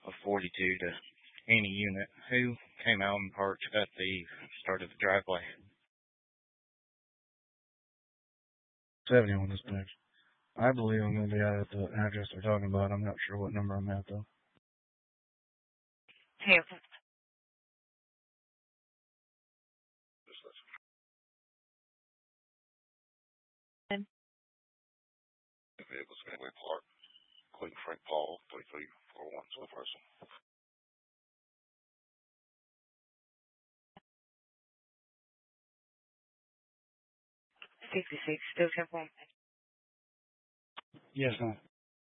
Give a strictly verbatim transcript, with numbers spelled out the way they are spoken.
of forty-two to any unit who came out and parked at the start of the driveway. seventy-one dispatch. I believe I'm going to be out at the address they're talking about. I'm not sure what number I'm at, though. Hey, Vehicles Gateway Park, Clayton Frank Paul, thirty-three four one, so person. sixty-six, still ten point. Yes, ma'am.